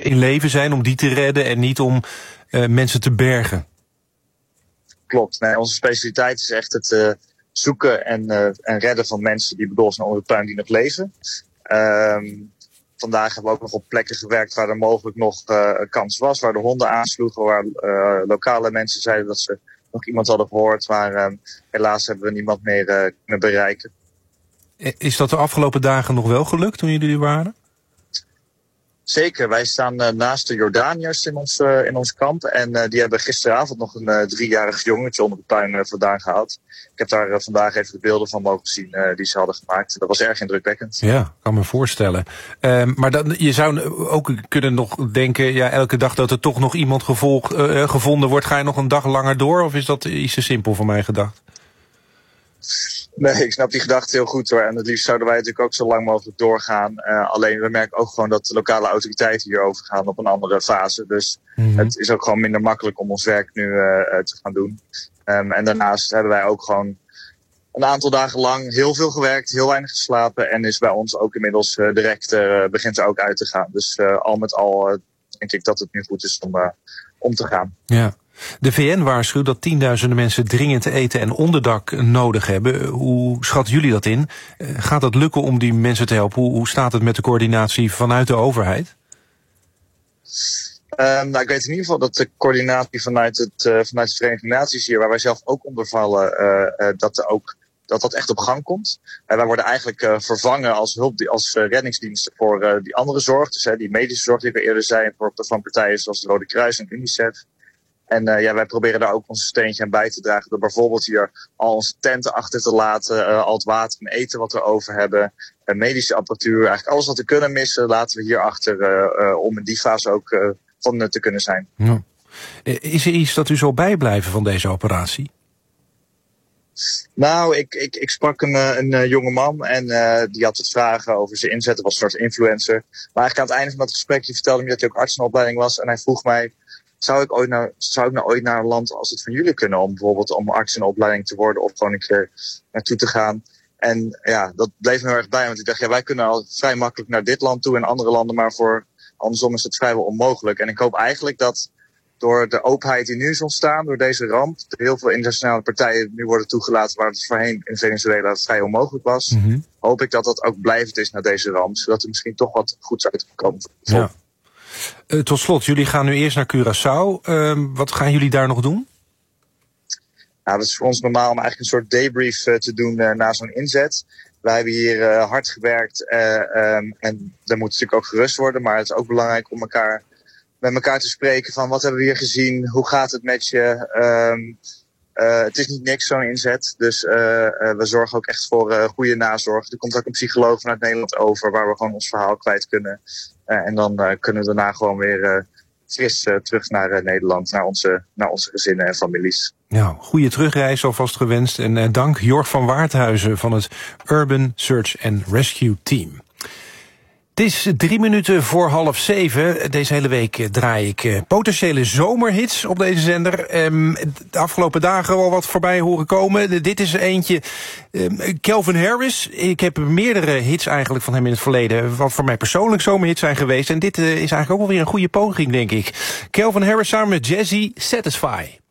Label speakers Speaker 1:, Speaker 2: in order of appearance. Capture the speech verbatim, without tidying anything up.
Speaker 1: in leven zijn, om die te redden en niet om uh, mensen te bergen.
Speaker 2: Klopt. Nee, onze specialiteit is echt het uh, zoeken en, uh, en redden van mensen die bedolven zijn onder de puin die nog leven. Um, vandaag hebben we ook nog op plekken gewerkt waar er mogelijk nog uh, een kans was, waar de honden aansloegen, waar uh, lokale mensen zeiden dat ze nog iemand hadden gehoord, maar um, helaas hebben we niemand meer uh, kunnen bereiken.
Speaker 1: Is dat de afgelopen dagen nog wel gelukt toen jullie er waren?
Speaker 2: Zeker, wij staan uh, naast de Jordaniërs in ons, uh, in ons kamp. En uh, die hebben gisteravond nog een uh, driejarig jongetje onder de puin uh, vandaan gehaald. Ik heb daar uh, vandaag even de beelden van mogen zien uh, die ze hadden gemaakt. Dat was erg indrukwekkend.
Speaker 1: Ja, kan me voorstellen. Uh, maar dan, je zou ook kunnen nog denken, ja, elke dag dat er toch nog iemand gevolg, uh, gevonden wordt, ga je nog een dag langer door? Of is dat iets te simpel voor mij gedacht?
Speaker 2: Nee, ik snap die gedachte heel goed hoor. En het liefst zouden wij natuurlijk ook zo lang mogelijk doorgaan. Uh, alleen we merken ook gewoon dat de lokale autoriteiten hier overgaan op een andere fase. Dus mm-hmm. Het is ook gewoon minder makkelijk om ons werk nu uh, te gaan doen. Um, en daarnaast hebben wij ook gewoon een aantal dagen lang heel veel gewerkt, heel weinig geslapen. En is bij ons ook inmiddels uh, direct uh, begint er ook uit te gaan. Dus uh, al met al uh, denk ik dat het nu goed is om, uh, om te gaan.
Speaker 1: Ja. De V N waarschuwt dat tienduizenden mensen dringend eten en onderdak nodig hebben. Hoe schatten jullie dat in? Gaat dat lukken om die mensen te helpen? Hoe, hoe staat het met de coördinatie vanuit de overheid?
Speaker 2: Uh, nou, ik weet in ieder geval dat de coördinatie vanuit, het, uh, vanuit de Verenigde Naties hier, waar wij zelf ook onder vallen, uh, uh, dat, er ook, dat dat echt op gang komt. Uh, wij worden eigenlijk uh, vervangen als, hulp, als uh, reddingsdiensten voor uh, die andere zorg. Dus uh, die medische zorg die we eerder zijn, voor, van partijen zoals het Rode Kruis en UNICEF. En uh, ja, wij proberen daar ook ons steentje aan bij te dragen door bijvoorbeeld hier al onze tenten achter te laten, uh, al het water en eten wat we over hebben, uh, medische apparatuur, eigenlijk alles wat we kunnen missen laten we hier achter uh, uh, om in die fase ook uh, van nut te kunnen zijn.
Speaker 1: Ja. Is er iets dat u zal bijblijven van deze operatie?
Speaker 2: Nou, ik, ik, ik sprak een, een, een jonge man en uh, die had wat vragen over zijn inzet, was een soort influencer. Maar eigenlijk aan het einde van dat gesprek vertelde hij dat hij ook artsenopleiding was en hij vroeg mij, Zou ik, ooit naar, zou ik nou ooit naar een land als het van jullie kunnen om bijvoorbeeld om arts in opleiding te worden of gewoon een keer naartoe te gaan? En ja, dat bleef me heel erg bij, want ik dacht, ja, wij kunnen al vrij makkelijk naar dit land toe en andere landen, maar voor andersom is het vrijwel onmogelijk. En ik hoop eigenlijk dat door de openheid die nu is ontstaan, door deze ramp, er heel veel internationale partijen nu worden toegelaten waar het voorheen in Venezuela vrij onmogelijk was, mm-hmm. hoop ik dat dat ook blijvend is na deze ramp, zodat er misschien toch wat goeds uit kan komen.
Speaker 1: Ja. Uh, tot slot, jullie gaan nu eerst naar Curaçao. Uh, wat gaan jullie daar nog doen?
Speaker 2: Nou, dat is voor ons normaal om eigenlijk een soort debrief uh, te doen uh, na zo'n inzet. Wij hebben hier uh, hard gewerkt uh, um, en daar moet natuurlijk ook gerust worden. Maar het is ook belangrijk om elkaar, met elkaar te spreken van wat hebben we hier gezien? Hoe gaat het met je? Um, uh, het is niet niks zo'n inzet. Dus uh, uh, we zorgen ook echt voor uh, goede nazorg. Er komt ook een psycholoog vanuit Nederland over waar we gewoon ons verhaal kwijt kunnen. Uh, en dan uh, kunnen we daarna gewoon weer uh, fris uh, terug naar uh, Nederland, naar onze, naar onze gezinnen en families.
Speaker 1: Nou, goede terugreis alvast gewenst. En uh, dank Jorg van Waardhuizen van het Urban Search and Rescue Team. Het is drie minuten voor half zeven. Deze hele week draai ik uh, potentiële zomerhits op deze zender. Um, de afgelopen dagen al wat voorbij horen komen. De, dit is er eentje. Um, Calvin Harris. Ik heb meerdere hits eigenlijk van hem in het verleden, wat voor mij persoonlijk zomerhits zijn geweest. En dit uh, is eigenlijk ook wel weer een goede poging, denk ik. Calvin Harris samen met Jazzy, Satisfy.